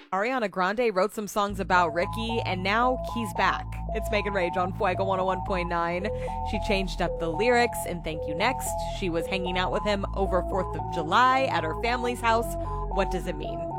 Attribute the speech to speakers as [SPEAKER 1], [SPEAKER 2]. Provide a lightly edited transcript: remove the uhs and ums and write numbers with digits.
[SPEAKER 1] Ariana Grande wrote some songs about Ricky, and now he's back. It's Megan Rage on Fuego 101.9. She changed up the lyrics in Thank You Next. She was hanging out with him over 4th of July at her family's house. What does it mean?